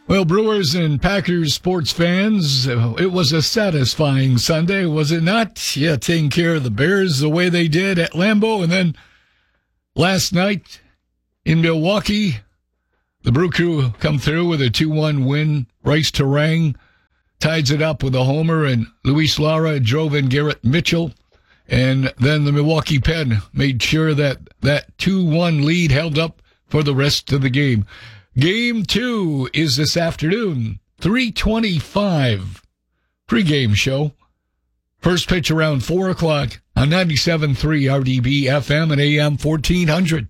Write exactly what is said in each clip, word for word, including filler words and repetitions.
Well, Brewers and Packers sports fans, it was a satisfying Sunday, was it not? Yeah, taking care of the Bears the way they did at Lambeau. And then last night in Milwaukee, the Brew Crew come through with a two one win. Rice Terang ties it up with a homer, and Luis Lara drove in Garrett Mitchell. And then the Milwaukee Pen made sure that that two one lead held up for the rest of the game. Game two is this afternoon, three twenty-five, pregame show. First pitch around four o'clock on ninety-seven point three R D B F M and A M fourteen hundred.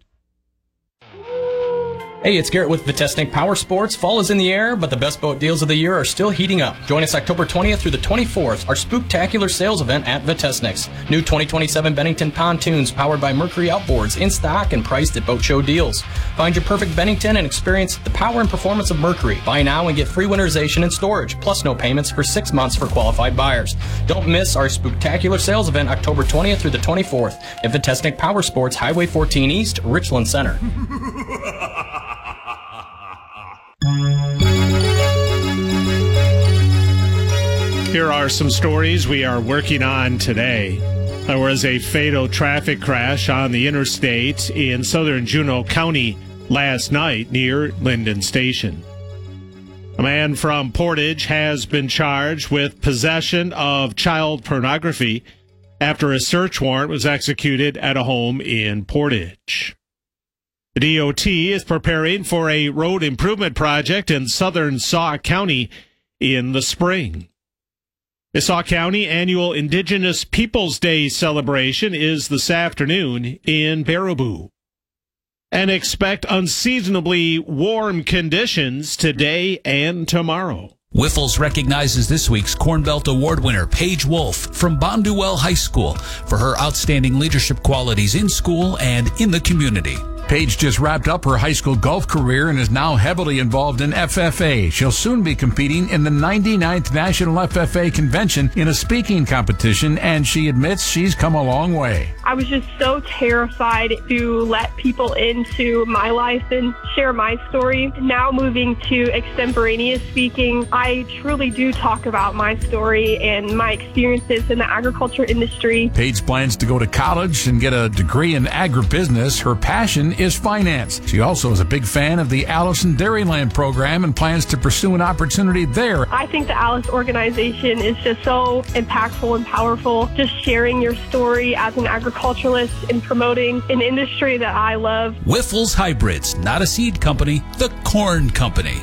Hey, it's Garrett with Vitesnik Power Sports. Fall is in the air, but the best boat deals of the year are still heating up. Join us October twentieth through the twenty-fourth, our spooktacular sales event at Vitesnik's. New twenty twenty-seven Bennington pontoons powered by Mercury Outboards in stock and priced at Boat Show deals. Find your perfect Bennington and experience the power and performance of Mercury. Buy now and get free winterization and storage, plus no payments for six months for qualified buyers. Don't miss our spooktacular sales event October twentieth through the twenty-fourth at Vitesnik Power Sports, Highway fourteen East, Richland Center. Here are some stories we are working on today. There was a fatal traffic crash on the interstate in southern Juneau County last night near Linden Station. A man from Portage has been charged with possession of child pornography after a search warrant was executed at a home in Portage. The D O T is preparing for a road improvement project in southern Sauk County in the spring. The Sauk County annual Indigenous Peoples Day celebration is this afternoon in Baraboo. And expect unseasonably warm conditions today and tomorrow. Whiffles recognizes this week's Corn Belt Award winner, Paige Wolf, from Bonduel High School, for her outstanding leadership qualities in school and in the community. Paige just wrapped up her high school golf career and is now heavily involved in F F A. She'll soon be competing in the ninety-ninth National F F A Convention in a speaking competition, and she admits she's come a long way. I was just so terrified to let people into my life and share my story. Now moving to extemporaneous speaking, I truly do talk about my story and my experiences in the agriculture industry. Paige plans to go to college and get a degree in agribusiness. Her passion is finance. She also is a big fan of the Allison Dairyland program and plans to pursue an opportunity there. I think the Alice organization is just so impactful and powerful. Just sharing your story as an agriculturalist and promoting an industry that I love. Whiffles Hybrids, not a seed company, the corn company.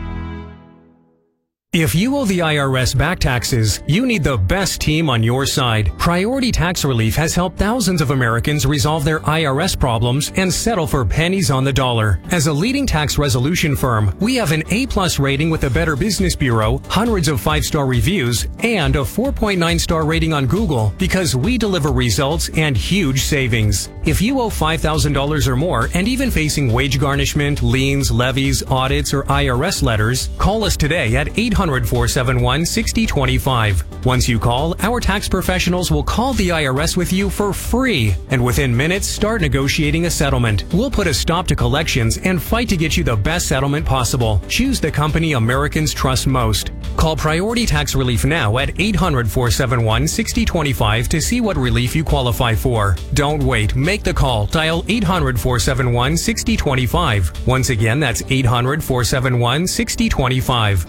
If you owe the I R S back taxes, you need the best team on your side. Priority Tax Relief has helped thousands of Americans resolve their I R S problems and settle for pennies on the dollar. As a leading tax resolution firm, we have an A-plus rating with the Better Business Bureau, hundreds of five-star reviews, and a four point nine star rating on Google because we deliver results and huge savings. If you owe five thousand dollars or more and even facing wage garnishment, liens, levies, audits, or I R S letters, call us today at eight hundred, four seven one, six zero two five. Once you call, our tax professionals will call the I R S with you for free, and within minutes start negotiating a settlement. We'll put a stop to collections and fight to get you the best settlement possible. Choose the company Americans trust most. Call Priority Tax Relief now at eight hundred, four seven one, six zero two five to see what relief you qualify for. Don't wait. Make the call. Dial eight hundred, four seven one, six zero two five. Once again, that's eight hundred, four seven one, six zero two five.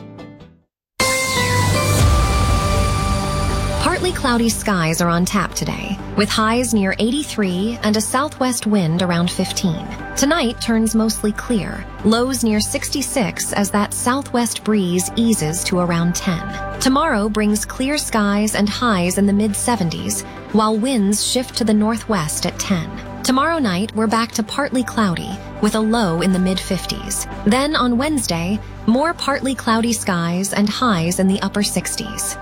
Partly cloudy skies are on tap today, with highs near eighty-three and a southwest wind around fifteen. Tonight turns mostly clear, lows near sixty-six as that southwest breeze eases to around ten. Tomorrow brings clear skies and highs in the mid seventies, while winds shift to the northwest at ten. Tomorrow night, we're back to partly cloudy, with a low in the mid fifties. Then on Wednesday, more partly cloudy skies and highs in the upper sixties.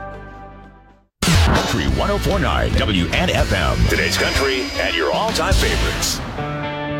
Country one oh four point nine W N F M. Today's country and your all-time favorites.